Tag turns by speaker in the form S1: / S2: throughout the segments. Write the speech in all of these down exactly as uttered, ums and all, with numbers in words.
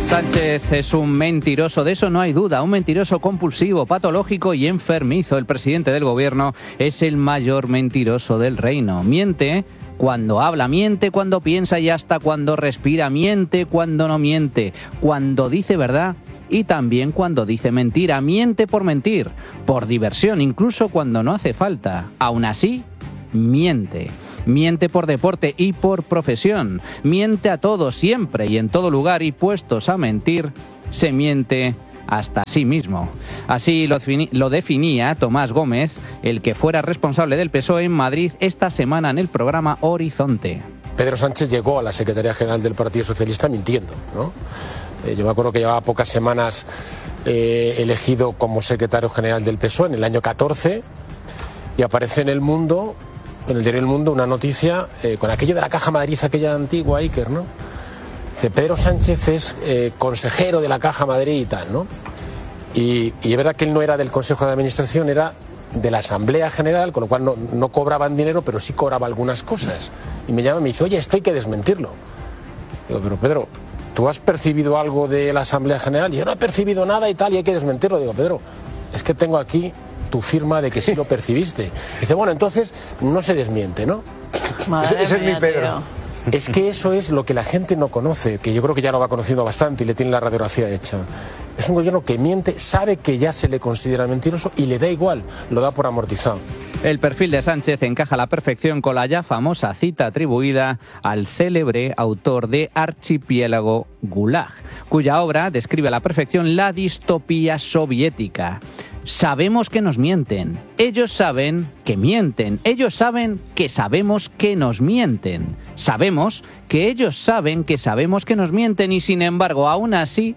S1: Sánchez es un mentiroso, de eso no hay duda, un mentiroso compulsivo, patológico y enfermizo. El presidente del gobierno es el mayor mentiroso del reino. Miente cuando habla, miente cuando piensa y hasta cuando respira, miente cuando no miente, cuando dice verdad y también cuando dice mentira. Miente por mentir, por diversión, incluso cuando no hace falta. Aún así, miente. Miente por deporte y por profesión. Miente a todos, siempre y en todo lugar, y puestos a mentir, se miente hasta a sí mismo. Así lo, lo definía Tomás Gómez, el que fuera responsable del P S O E en Madrid esta semana en el programa Horizonte.
S2: Pedro Sánchez llegó a la Secretaría General del Partido Socialista mintiendo, ¿no? Eh, yo me acuerdo que llevaba pocas semanas eh, elegido como secretario general del P S O E en el año catorce y aparece en El Mundo, en el diario El Mundo, una noticia eh, con aquello de la Caja Madrid, aquella antigua, Iker, ¿no? Dice, Pedro Sánchez es eh, consejero de la Caja Madrid y tal, ¿no? Y, y es verdad que él no era del Consejo de Administración, era de la Asamblea General, con lo cual no, no cobraban dinero, pero sí cobraba algunas cosas. Y me llama y me dice, oye, esto hay que desmentirlo. Digo, pero Pedro, ¿tú has percibido algo de la Asamblea General? Y yo no he percibido nada y tal, y hay que desmentirlo. Digo, Pedro, es que tengo aquí tu firma de que sí lo percibiste. Dice, bueno, entonces no se desmiente, ¿no?
S3: Madre ese, ese mía, es mi Pedro. Tío.
S2: Es que eso es lo que la gente no conoce, que yo creo que ya lo va conociendo bastante y le tiene la radiografía hecha. Es un gobierno que miente, sabe que ya se le considera mentiroso y le da igual, lo da por amortizado.
S1: El perfil de Sánchez encaja a la perfección con la ya famosa cita atribuida al célebre autor de Archipiélago Gulag, cuya obra describe a la perfección la distopía soviética. Sabemos que nos mienten, ellos saben que mienten, ellos saben que sabemos que nos mienten, sabemos que ellos saben que sabemos que nos mienten y sin embargo aún así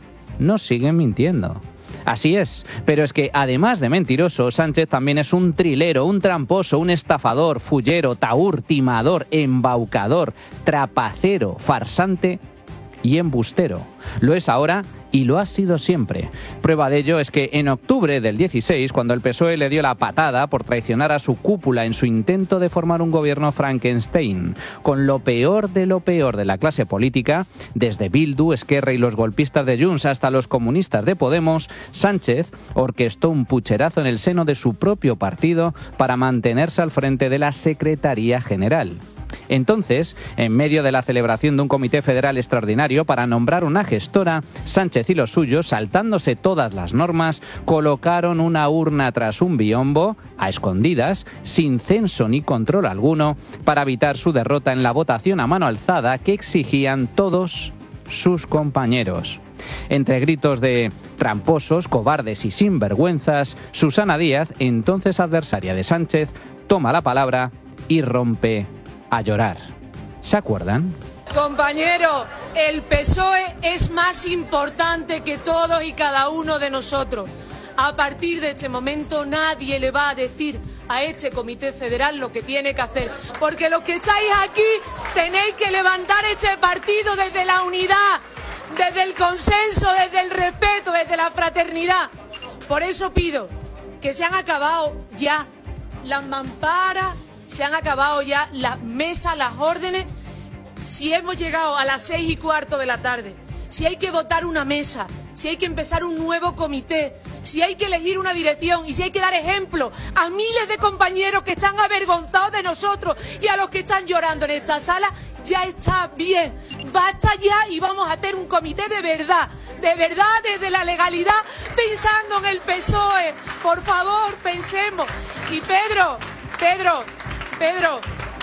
S1: nos siguen mintiendo. Así es, pero es que además de mentiroso, Sánchez también es un trilero, un tramposo, un estafador, fullero, tahúr, timador, embaucador, trapacero, farsante y embustero. Lo es ahora y lo ha sido siempre. Prueba de ello es que en octubre del dieciséis, cuando el P S O E le dio la patada por traicionar a su cúpula en su intento de formar un gobierno Frankenstein, con lo peor de lo peor de la clase política, desde Bildu, Esquerra y los golpistas de Junts hasta los comunistas de Podemos, Sánchez orquestó un pucherazo en el seno de su propio partido para mantenerse al frente de la Secretaría General. Entonces, en medio de la celebración de un comité federal extraordinario para nombrar una gestora, Sánchez y los suyos, saltándose todas las normas, colocaron una urna tras un biombo, a escondidas, sin censo ni control alguno, para evitar su derrota en la votación a mano alzada que exigían todos sus compañeros. Entre gritos de tramposos, cobardes y sinvergüenzas, Susana Díaz, entonces adversaria de Sánchez, toma la palabra y rompe a llorar. ¿Se acuerdan?
S4: Compañero, el P S O E es más importante que todos y cada uno de nosotros. A partir de este momento nadie le va a decir a este comité federal lo que tiene que hacer, porque los que estáis aquí tenéis que levantar este partido desde la unidad, desde el consenso, desde el respeto, desde la fraternidad. Por eso pido que se han acabado ya las mamparas, se han acabado ya las mesas, las órdenes. Si hemos llegado a las seis y cuarto de la tarde, si hay que votar una mesa, si hay que empezar un nuevo comité, si hay que elegir una dirección y si hay que dar ejemplo a miles de compañeros que están avergonzados de nosotros y a los que están llorando en esta sala, ya está bien. Basta ya y vamos a hacer un comité de verdad, de verdad, desde la legalidad, pensando en el P S O E. Por favor, pensemos. Y Pedro, Pedro, Pedro,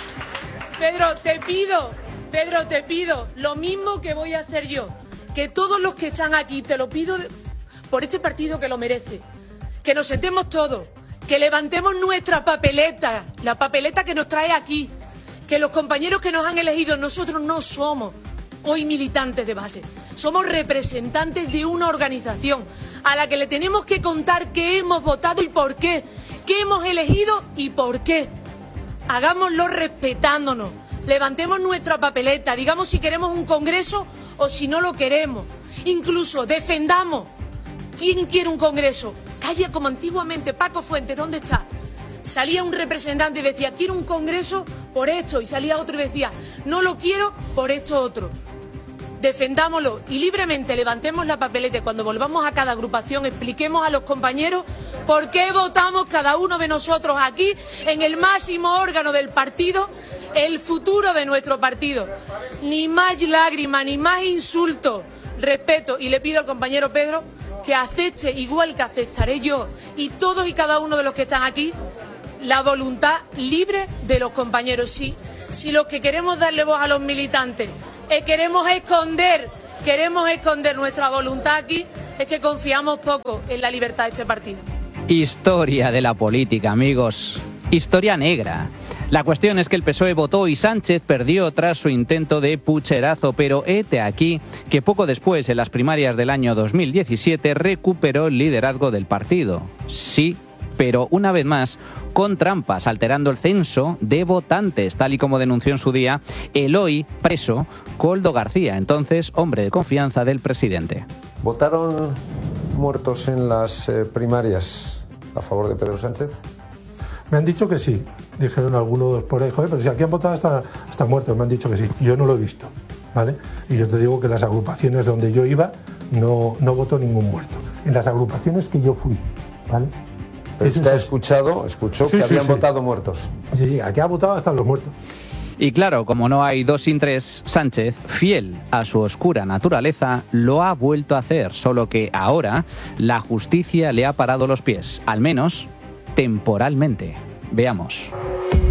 S4: Pedro, te pido, Pedro, te pido lo mismo que voy a hacer yo, que todos los que están aquí, te lo pido de, por este partido que lo merece, que nos sentemos todos, que levantemos nuestra papeleta, la papeleta que nos trae aquí, que los compañeros que nos han elegido, nosotros no somos hoy militantes de base, somos representantes de una organización a la que le tenemos que contar qué hemos votado y por qué, qué hemos elegido y por qué. Hagámoslo respetándonos, levantemos nuestra papeleta, digamos si queremos un congreso o si no lo queremos. Incluso defendamos. ¿Quién quiere un congreso? Calle como antiguamente Paco Fuentes, ¿dónde está? Salía un representante y decía, quiero un congreso por esto, y salía otro y decía, no lo quiero por esto otro. defendámoslo y libremente levantemos la papeleta y cuando volvamos a cada agrupación expliquemos a los compañeros por qué votamos cada uno de nosotros aquí en el máximo órgano del partido, el futuro de nuestro partido. Ni más lágrimas, ni más insultos, respeto, y le pido al compañero Pedro que acepte, igual que aceptaré yo y todos y cada uno de los que están aquí, la voluntad libre de los compañeros. Si, si lo que queremos darle voz a los militantes eh, queremos esconder, queremos esconder nuestra voluntad aquí, es que confiamos poco en la libertad de este partido.
S1: Historia de la política, amigos. Historia negra. La cuestión es que el P S O E votó y Sánchez perdió tras su intento de pucherazo, pero hete aquí que poco después, en las primarias del año dos mil diecisiete, recuperó el liderazgo del partido. Sí, pero una vez más con trampas, alterando el censo de votantes, tal y como denunció en su día el hoy preso Koldo García, entonces hombre de confianza del presidente.
S5: ¿Votaron muertos en las eh, primarias a favor de Pedro Sánchez?
S6: Me han dicho que sí, dijeron algunos por ahí, joder, pero si aquí han votado hasta, hasta muertos, me han dicho que sí, yo no lo he visto, ¿vale? Y yo te digo que en las agrupaciones donde yo iba no, no votó ningún muerto, en las agrupaciones que yo fui, ¿vale?
S5: Pero usted ha escuchado, escuchó
S6: sí,
S5: que
S6: sí,
S5: habían
S6: sí.
S5: votado muertos.
S6: Sí, sí, aquí ha votado hasta los muertos.
S1: Y claro, como no hay dos sin tres, Sánchez, fiel a su oscura naturaleza, lo ha vuelto a hacer, solo que ahora la justicia le ha parado los pies, al menos temporalmente. Veamos.